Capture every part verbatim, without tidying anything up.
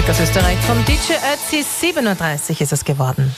Das Österreich vom D J Ötzi, sieben Uhr dreißig ist es geworden.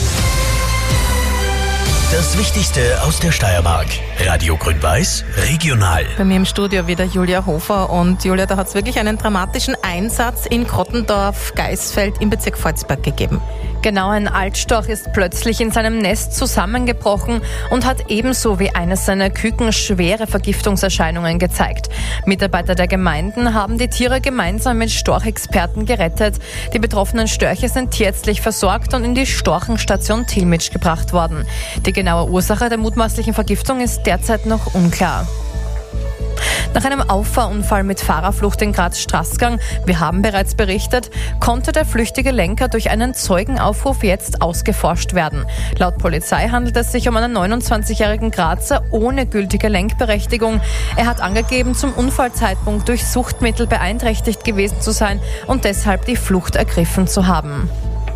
Das Wichtigste aus der Steiermark. Radio Grün-Weiß, regional. Bei mir im Studio wieder Julia Hofer. Und Julia, da hat es wirklich einen dramatischen Einsatz in Grottendorf-Geisfeld im Bezirk Volzberg gegeben. Genau, ein Altstorch ist plötzlich in seinem Nest zusammengebrochen und hat ebenso wie eines seiner Küken schwere Vergiftungserscheinungen gezeigt. Mitarbeiter der Gemeinden haben die Tiere gemeinsam mit Storchexperten gerettet. Die betroffenen Störche sind tierärztlich versorgt und in die Storchenstation Tilmitsch gebracht worden. Die genaue Ursache der mutmaßlichen Vergiftung ist derzeit noch unklar. Nach einem Auffahrunfall mit Fahrerflucht in Graz-Straßgang, wir haben bereits berichtet, konnte der flüchtige Lenker durch einen Zeugenaufruf jetzt ausgeforscht werden. Laut Polizei handelt es sich um einen neunundzwanzigjährigen Grazer ohne gültige Lenkberechtigung. Er hat angegeben, zum Unfallzeitpunkt durch Suchtmittel beeinträchtigt gewesen zu sein und deshalb die Flucht ergriffen zu haben.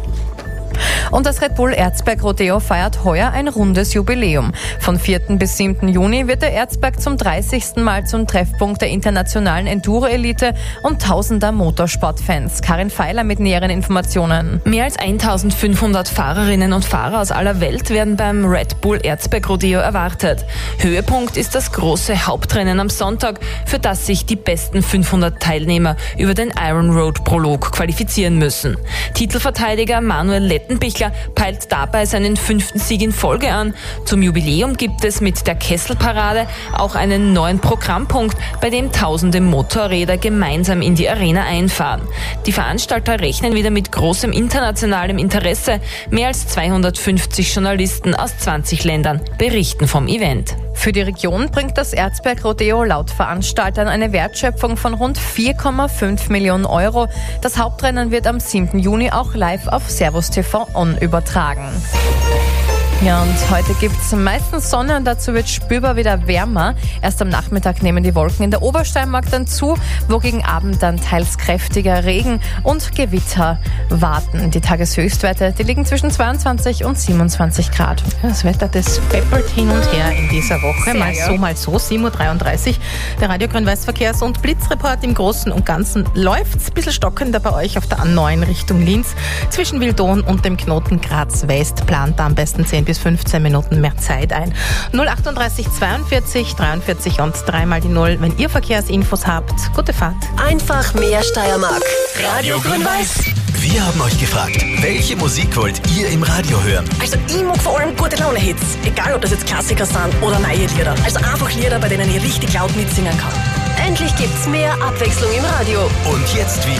Und das Red Bull Erzberg Rodeo feiert heuer ein rundes Jubiläum. Von vierten bis siebten Juni wird der Erzberg zum dreißigsten Mal zum Treffpunkt der internationalen Enduro-Elite und tausender Motorsportfans. Karin Feiler mit näheren Informationen. Mehr als eintausendfünfhundert Fahrerinnen und Fahrer aus aller Welt werden beim Red Bull Erzberg Rodeo erwartet. Höhepunkt ist das große Hauptrennen am Sonntag, für das sich die besten fünfhundert Teilnehmer über den Iron Road Prolog qualifizieren müssen. Titelverteidiger Manuel Lettenbichler peilt dabei seinen fünften Sieg in Folge an. Zum Jubiläum gibt es mit der Kesselparade auch einen neuen Programmpunkt, bei dem tausende Motorräder gemeinsam in die Arena einfahren. Die Veranstalter rechnen wieder mit großem internationalem Interesse. Mehr als zweihundertfünfzig Journalisten aus zwanzig Ländern berichten vom Event. Für die Region bringt das Erzberg Rodeo laut Veranstaltern eine Wertschöpfung von rund vier Komma fünf Millionen Euro. Das Hauptrennen wird am siebten Juni auch live auf Servus T V On übertragen. Ja, und heute gibt's meistens Sonne und dazu wird spürbar wieder wärmer. Erst am Nachmittag nehmen die Wolken in der Obersteiermark dann zu, wo gegen Abend dann teils kräftiger Regen und Gewitter warten. Die Tageshöchstwerte, die liegen zwischen zweiundzwanzig und siebenundzwanzig Grad. Das Wetter, das peppelt hin und her in dieser Woche. Sehr, mal ja. so, mal so, sieben Uhr dreiunddreißig. Der Radio Grün-Weiß Verkehrs- und Blitzreport im Großen und Ganzen läuft's. Ein bisschen stockender bei euch auf der A neun Richtung Linz. Zwischen Wildon und dem Knoten Graz West plant da am besten zehn bis fünfzehn Minuten mehr Zeit ein. null achtunddreißig zweiundvierzig dreiundvierzig und dreimal die Null, wenn ihr Verkehrsinfos habt. Gute Fahrt. Einfach mehr Steiermark. Radio Grün-Weiß. Wir haben euch gefragt, welche Musik wollt ihr im Radio hören? Also ich mag vor allem gute Laune-Hits. Egal, ob das jetzt Klassiker sind oder neue Lieder. Also einfach Lieder, bei denen ich richtig laut mitsingen kann. Endlich gibt's mehr Abwechslung im Radio. Und jetzt wieder